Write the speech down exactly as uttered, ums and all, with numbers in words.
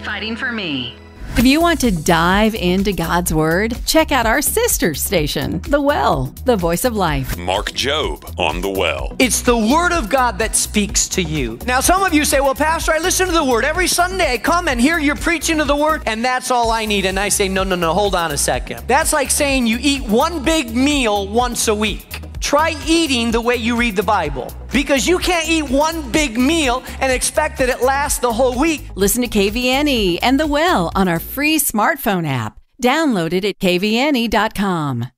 Fighting for Me. If you want to dive into God's Word, check out our sister station, The Well, the Voice of Life. Mark Jobe on The Well. It's the Word of God that speaks to you. Now, some of you say, well, Pastor, I listen to the Word. Every Sunday I come and hear you're preaching to the Word, and that's all I need. And I say, no, no, no, hold on a second. That's like saying you eat one big meal once a week. Try eating the way you read the Bible, because you can't eat one big meal and expect that it lasts the whole week. Listen to K V N E and The Well on our free smartphone app. Download it at K V N E dot com.